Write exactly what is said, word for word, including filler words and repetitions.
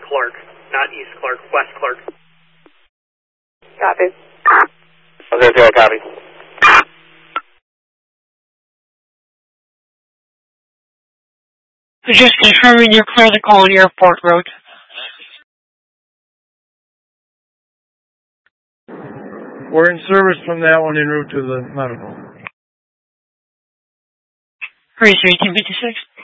Clark, not East Clark, West Clark. Copy. Okay, okay, copy. Just confirming you're clear to call on Airport Road. We're in service from that one en route to the medical. Racer eighteen fifty-six.